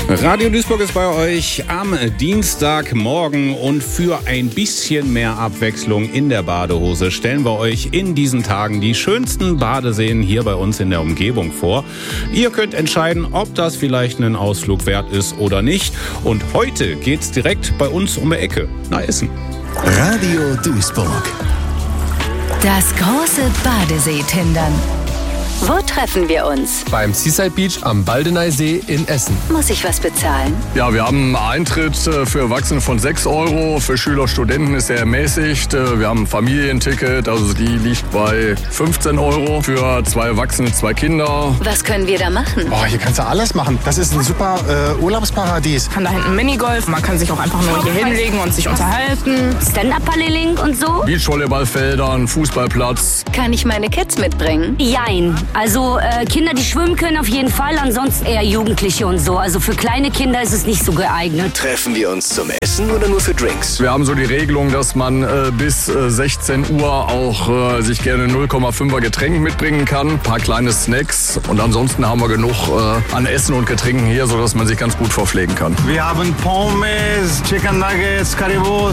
Radio Duisburg ist bei euch am Dienstagmorgen und für ein bisschen mehr Abwechslung in der Badehose stellen wir euch in diesen Tagen die schönsten Badeseen hier bei uns in der Umgebung vor. Ihr könnt entscheiden, ob das vielleicht einen Ausflug wert ist oder nicht. Und heute geht's direkt bei uns um die Ecke, nach Essen. Radio Duisburg. Das große Badesee-Tindern. Wo treffen wir uns? Beim Seaside Beach am Baldeneysee in Essen. Muss ich was bezahlen? Ja, wir haben einen Eintritt für Erwachsene von 6 €. Für Schüler, Studenten ist er ermäßigt. Wir haben ein Familienticket, also die liegt bei 15 € für 2 Erwachsene, 2 Kinder. Was können wir da machen? Oh, hier kannst du alles machen. Das ist ein super Urlaubsparadies. Kann da hinten Minigolf, man kann sich auch einfach nur hier hinlegen und sich unterhalten. Stand-Up-Paddling und so? Beachvolleyballfeldern, Fußballplatz. Kann ich meine Kids mitbringen? Jein. Also Kinder, die schwimmen können auf jeden Fall, ansonsten eher Jugendliche und so. Also für kleine Kinder ist es nicht so geeignet. Treffen wir uns zum Essen oder nur für Drinks? Wir haben so die Regelung, dass man bis 16 Uhr auch sich gerne 0,5er Getränk mitbringen kann. Ein paar kleine Snacks und ansonsten haben wir genug an Essen und Getränken hier, sodass man sich ganz gut verpflegen kann. Wir haben Pommes, Chicken Nuggets, Currywurst.